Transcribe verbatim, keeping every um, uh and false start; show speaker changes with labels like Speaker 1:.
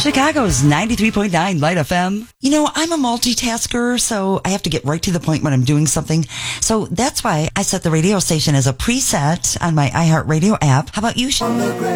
Speaker 1: Chicago's ninety-three point nine Light F M. You know, I'm a multitasker, so I have to get right to the point when I'm doing something. So that's why I set the radio station as a preset on my iHeartRadio app. How about you?